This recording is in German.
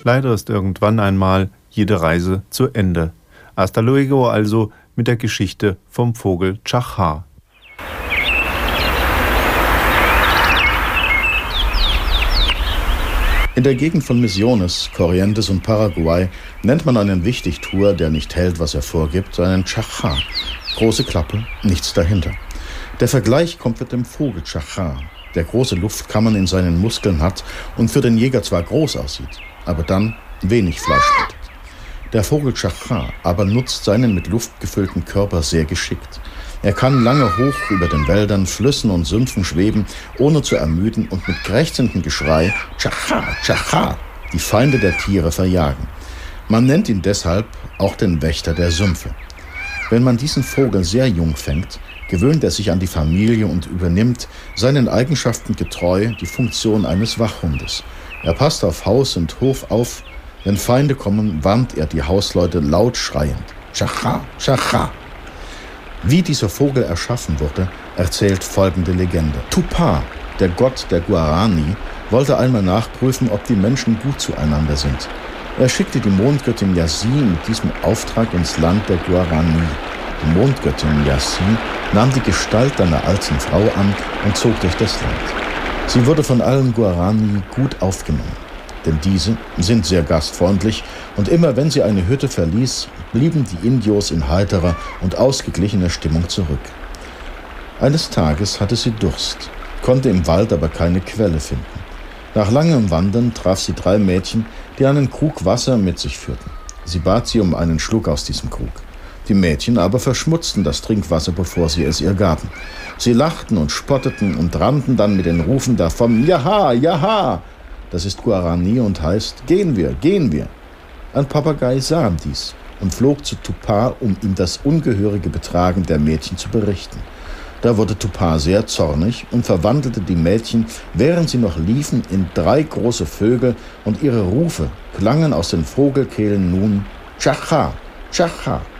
Leider ist irgendwann einmal jede Reise zu Ende. Hasta luego also mit der Geschichte vom Vogel Chachá. In der Gegend von Misiones, Corrientes und Paraguay nennt man einen Wichtigtuer, der nicht hält, was er vorgibt, einen Chachá. Große Klappe, nichts dahinter. Der Vergleich kommt mit dem Vogel Chachá, der große Luftkammern in seinen Muskeln hat und für den Jäger zwar groß aussieht, aber dann wenig Fleisch bietet. Der Vogel Chachá aber nutzt seinen mit Luft gefüllten Körper sehr geschickt. Er kann lange hoch über den Wäldern, Flüssen und Sümpfen schweben, ohne zu ermüden und mit krächzendem Geschrei Chachá, Chachá die Feinde der Tiere verjagen. Man nennt ihn deshalb auch den Wächter der Sümpfe. Wenn man diesen Vogel sehr jung fängt, gewöhnt er sich an die Familie und übernimmt, seinen Eigenschaften getreu, die Funktion eines Wachhundes. Er passt auf Haus und Hof auf. Wenn Feinde kommen, warnt er die Hausleute laut schreiend. Chachá, Chachá. Wie dieser Vogel erschaffen wurde, erzählt folgende Legende. Tupá, der Gott der Guarani, wollte einmal nachprüfen, ob die Menschen gut zueinander sind. Er schickte die Mondgöttin Yassi mit diesem Auftrag ins Land der Guarani. Die Mondgöttin Yassi nahm die Gestalt einer alten Frau an und zog durch das Land. Sie wurde von allen Guarani gut aufgenommen, denn diese sind sehr gastfreundlich und immer wenn sie eine Hütte verließ, blieben die Indios in heiterer und ausgeglichener Stimmung zurück. Eines Tages hatte sie Durst, konnte im Wald aber keine Quelle finden. Nach langem Wandern traf sie 3 Mädchen, die einen Krug Wasser mit sich führten. Sie bat sie um einen Schluck aus diesem Krug. Die Mädchen aber verschmutzten das Trinkwasser, bevor sie es ihr gaben. Sie lachten und spotteten und rannten dann mit den Rufen davon, Jaha, Jaha! Das ist Guarani und heißt, gehen wir, gehen wir. Ein Papagei sah dies und flog zu Tupá, um ihm das ungehörige Betragen der Mädchen zu berichten. Da wurde Tupá sehr zornig und verwandelte die Mädchen, während sie noch liefen, in 3 große Vögel und ihre Rufe klangen aus den Vogelkehlen nun Chachá, Chachá.